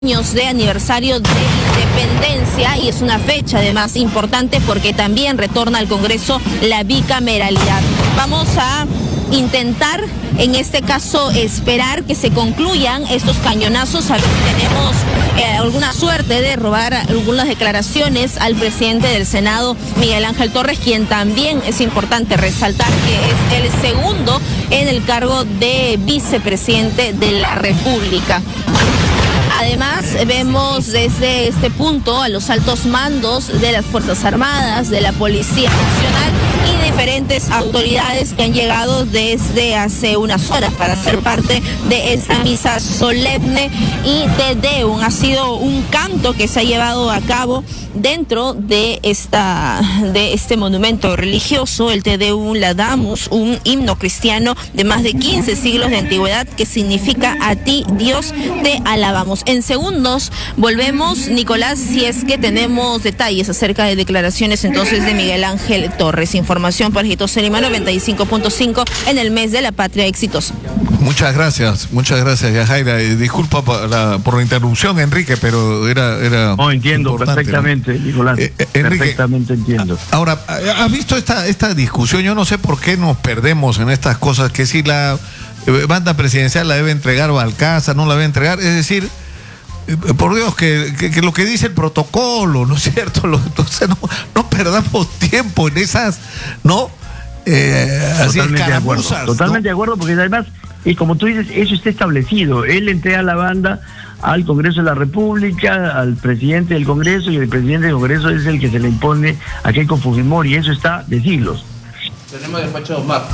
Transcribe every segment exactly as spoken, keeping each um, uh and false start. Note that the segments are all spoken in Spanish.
años de aniversario de independencia y es una fecha además importante porque también retorna al Congreso la bicameralidad. Vamos a intentar, en este caso, esperar que se concluyan estos cañonazos, a ver si tenemos eh, alguna suerte de robar algunas declaraciones al presidente del Senado, Miguel Ángel Torres, quien también es importante resaltar que es el segundo en el cargo de vicepresidente de la República. Además, vemos desde este punto a los altos mandos de las Fuerzas Armadas, de la Policía Nacional y diferentes autoridades que han llegado desde hace unas horas para ser parte de esta misa solemne y Te Deum. Ha sido un canto que se ha llevado a cabo dentro de, esta, de este monumento religioso, el Te Deum Laudamus, un himno cristiano de más de quince siglos de antigüedad que significa a ti, Dios, te alabamos. En segundos volvemos, Nicolás, si es que tenemos detalles acerca de declaraciones entonces de Miguel Ángel Torres. Información para Exitosa Lima noventa y cinco punto cinco en el mes de la patria exitosa. Muchas gracias, muchas gracias, Yajaira. Eh, disculpa por la, por la interrupción, Enrique, pero era... era no, entiendo perfectamente, ¿no? Nicolás, eh, eh, Enrique, perfectamente entiendo. Ahora, ¿has visto esta, esta discusión? Yo no sé por qué nos perdemos en estas cosas, que si la banda presidencial la debe entregar Balcázar, no la debe entregar, es decir... Por Dios, que, que, que lo que dice el protocolo, ¿no es cierto? Lo, entonces no, no perdamos tiempo en esas, ¿no? Eh, así totalmente de acuerdo, ¿no? totalmente de acuerdo, porque además, y como tú dices, eso está establecido. Él entrega la banda al Congreso de la República, al presidente del Congreso, y el presidente del Congreso es el que se le impone a Keiko Fujimori, y eso está de siglos. Tenemos despacho de Omar.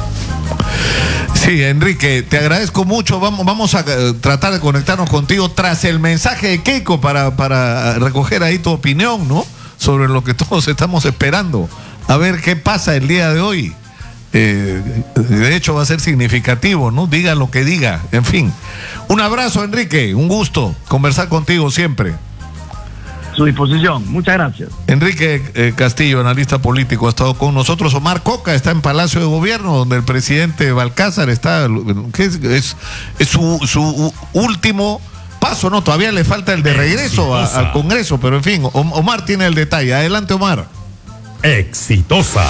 Sí, Enrique, te agradezco mucho. Vamos, vamos a uh, tratar de conectarnos contigo tras el mensaje de Keiko para, para recoger ahí tu opinión, ¿no? Sobre lo que todos estamos esperando. A ver qué pasa el día de hoy. Eh, de hecho, va a ser significativo, ¿no? Diga lo que diga. En fin. Un abrazo, Enrique. Un gusto conversar contigo siempre. Su disposición. Muchas gracias. Enrique eh, Castillo, analista político, ha estado con nosotros. Omar Coca está en Palacio de Gobierno, donde el presidente Balcázar está, que es, es, es su, su último paso, ¿no? Todavía le falta el de regreso a, al Congreso, pero en fin, Omar tiene el detalle. Adelante, Omar. Exitosa.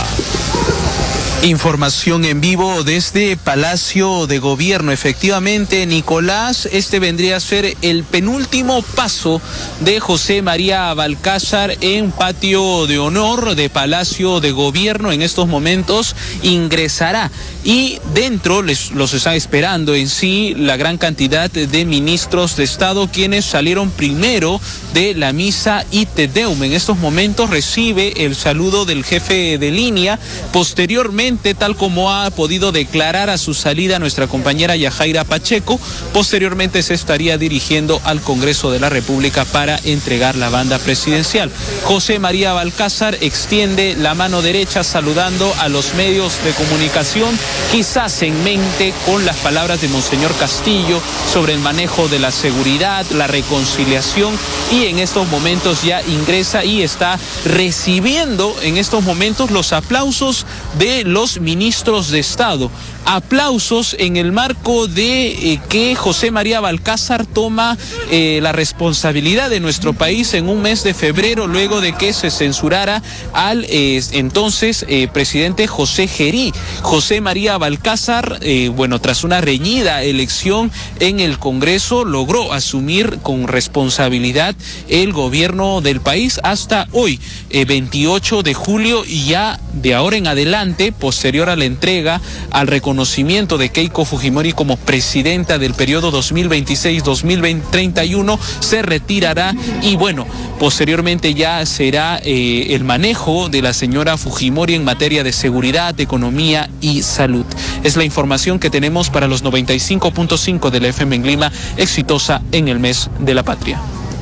Información en vivo desde Palacio de Gobierno. Efectivamente, Nicolás, este vendría a ser el penúltimo paso de José María Balcázar en patio de honor de Palacio de Gobierno. En estos momentos ingresará y dentro les, los está esperando en sí la gran cantidad de ministros de Estado, quienes salieron primero de la misa y Te Deum. En estos momentos recibe el saludo del jefe de línea. Posteriormente, tal como ha podido declarar a su salida nuestra compañera Yajaira Pacheco, posteriormente se estaría dirigiendo al Congreso de la República para entregar la banda presidencial. José María Balcázar extiende la mano derecha saludando a los medios de comunicación, quizás en mente con las palabras de Monseñor Castillo sobre el manejo de la seguridad, la reconciliación, y en estos momentos ya ingresa y está recibiendo en estos momentos los aplausos de los los ministros de Estado. Aplausos en el marco de eh, que José María Balcázar toma eh, la responsabilidad de nuestro país en un mes de febrero, luego de que se censurara al eh, entonces eh, presidente José Gerí. José María Balcázar, eh, bueno, tras una reñida elección en el Congreso, logró asumir con responsabilidad el gobierno del país hasta hoy, eh, veintiocho de julio, y ya de ahora en adelante, posterior a la entrega al reconocimiento de Keiko Fujimori como presidenta del periodo dos mil veintiséis dos mil treinta y uno, se retirará y bueno, posteriormente ya será eh, el manejo de la señora Fujimori en materia de seguridad, economía y salud. Es la información que tenemos para los noventa y cinco punto cinco de la F M en Lima, exitosa en el mes de la patria.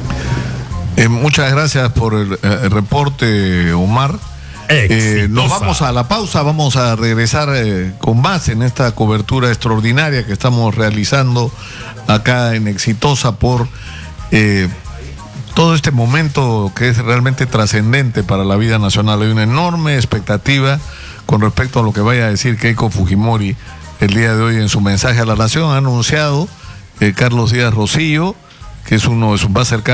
Eh, muchas gracias por el, el reporte, Omar. Eh, nos vamos a la pausa, vamos a regresar eh, con más en esta cobertura extraordinaria que estamos realizando acá en Exitosa por eh, todo este momento que es realmente trascendente para la vida nacional. Hay una enorme expectativa con respecto a lo que vaya a decir Keiko Fujimori el día de hoy en su mensaje a la nación. Ha anunciado eh, Carlos Díaz Rosillo que es uno de sus más cercanos.